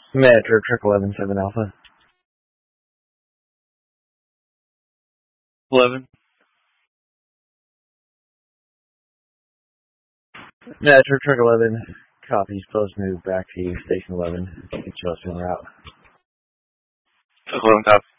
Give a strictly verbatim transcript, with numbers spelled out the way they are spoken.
Metro Truck eleven seven Alpha. eleven. Metro Truck eleven. Copies. Post move back to you. Station eleven. It's just en route. eleven copy.